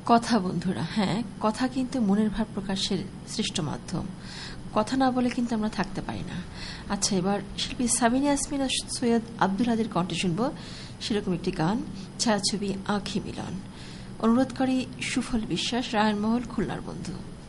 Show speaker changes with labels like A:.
A: কথা বন্ধুরা, হ্যাঁ, কথা কিন্তু মনের ভাব প্রকাশের শ্রেষ্ঠ মাধ্যম। কথা না বলে কিন্তু আমরা থাকতে পারি না। আচ্ছা, এবার শিল্পী সাবিনা ইয়াসমিন আর সৈয়দ আব্দুল হাদীর কণ্ঠে শুনব সেরকম একটি গান, ছায়াছবি আঁখি মিলন। অনুরোধকারী সুফল বিশ্বাস, রায়নমহল, খুলনার বন্ধু।